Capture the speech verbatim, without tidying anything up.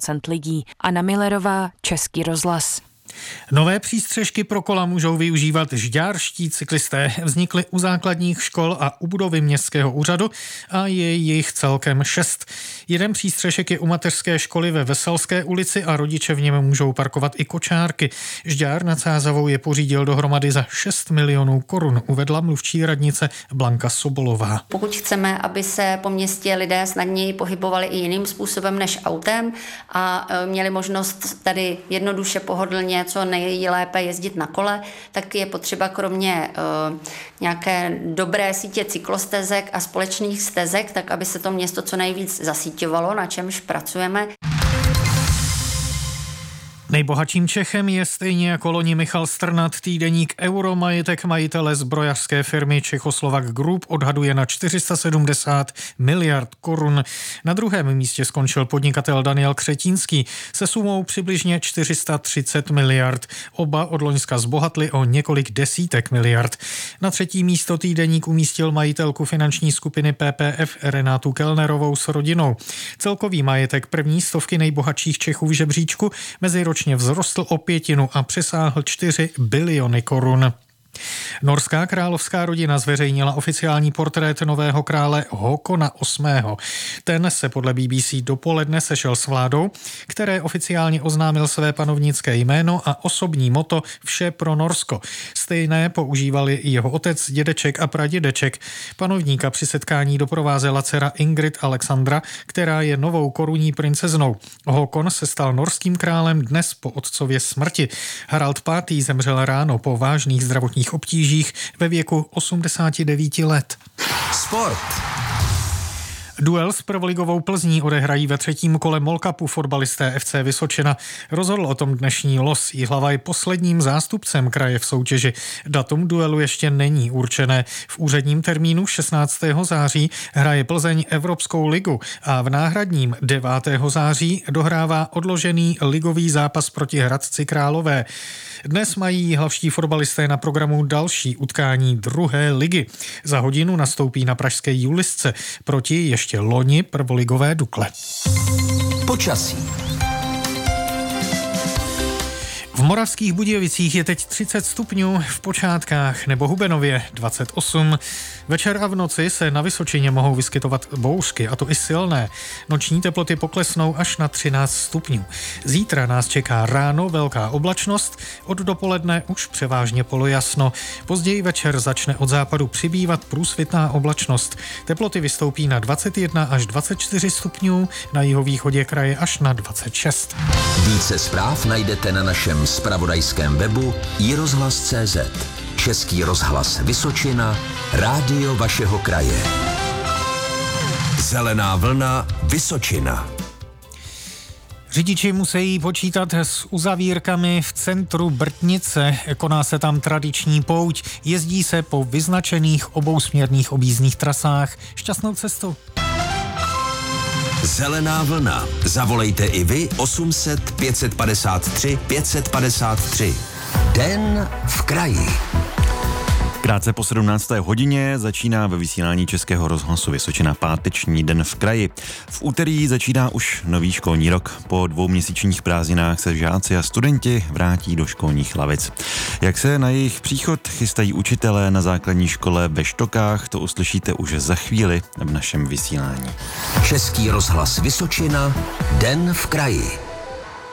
procent lidí. Anna Millerová, Český rozhlas. Nové přístřežky pro kola můžou využívat žďárští cyklisté. Vznikly u základních škol a u budovy městského úřadu a je jich celkem šest. Jeden přístřešek je u mateřské školy ve Veselské ulici a rodiče v něm můžou parkovat i kočárky. Žďár nad Sázavou je pořídil dohromady za šest milionů korun, uvedla mluvčí radnice Blanka Sobolová. Pokud chceme, aby se po městě lidé snadněji pohybovali i jiným způsobem než autem a měli možnost tady jednoduše pohodlně co nejlépe jezdit na kole, tak je potřeba kromě uh, nějaké dobré sítě cyklostezek a společných stezek, tak aby se to město co nejvíc zasíťovalo, na čemž pracujeme. Nejbohatším Čechem je stejně jako loni Michal Strnad. Týdeník Euro majetek majitele zbrojařské firmy Čechoslovak Group odhaduje na čtyři sta sedmdesát miliard korun. Na druhém místě skončil podnikatel Daniel Křetínský se sumou přibližně čtyři sta třicet miliard. Oba od loňska zbohatli o několik desítek miliard. Na třetí místo týdeník umístil majitelku finanční skupiny P P F Renátu Kellnerovou s rodinou. Celkový majetek první stovky nejbohatších Čechů v žebříčku meziročně vzrostl o pětinu a přesáhl čtyři biliony korun. Norská královská rodina zveřejnila oficiální portrét nového krále Håkona osmého. Ten se podle B B C dopoledne sešel s vládou, které oficiálně oznámil své panovnické jméno a osobní motto Vše pro Norsko. Stejné používali i jeho otec, dědeček a pradědeček. Panovníka při setkání doprovázela dcera Ingrid Alexandra, která je novou korunní princeznou. Håkon se stal norským králem dnes po otcově smrti. Harald pátý zemřel ráno po vážných zdravotních obtížích ve věku osmdesáti devíti let. Sport. Duel s prvoligovou Plzní odehrají ve třetím kole Mall Cupu fotbalisté F C Vysočina. Rozhodl o tom dnešní los. Jihlava je posledním zástupcem kraje v soutěži. Datum duelu ještě není určené. V úředním termínu šestnáctého září hraje Plzeň Evropskou ligu a v náhradním devátého září dohrává odložený ligový zápas proti Hradci Králové. Dnes mají jihlavští fotbalisté na programu další utkání druhé ligy. Za hodinu nastoupí na pražské Julisce proti ještě loni prvoligové Dukle. Počasí. V Moravských Budějovicích je teď třicet stupňů, v Počátkách nebo Hubenově dvacet osm. Večer a v noci se na Vysočině mohou vyskytovat bouřky, a to i silné. Noční teploty poklesnou až na třináct stupňů. Zítra nás čeká ráno velká oblačnost, od dopoledne už převážně polojasno. Později večer začne od západu přibývat průsvitná oblačnost. Teploty vystoupí na dvacet jedna až dvacet čtyři stupňů, na jihovýchodě kraje až na dvacet šest. Více zpráv najdete na našem zpravodajském webu i rozhlas tečka cé zet. Český rozhlas Vysočina, rádio vašeho kraje. Zelená vlna Vysočina. Řidiči musí počítat s uzavírkami v centru Brtnice. Koná se tam tradiční pouť. Jezdí se po vyznačených obousměrných objízdných trasách. Šťastnou cestu. Zelená vlna. Zavolejte i vy osm set pět set padesát tři pět set padesát tři. Den v kraji. Krátce po sedmnácté hodině začíná ve vysílání Českého rozhlasu Vysočina páteční Den v kraji. V úterý začíná už nový školní rok. Po dvouměsíčních prázdninách se žáci a studenti vrátí do školních lavic. Jak se na jejich příchod chystají učitelé na základní škole ve Štokách, to uslyšíte už za chvíli v našem vysílání. Český rozhlas Vysočina, Den v kraji.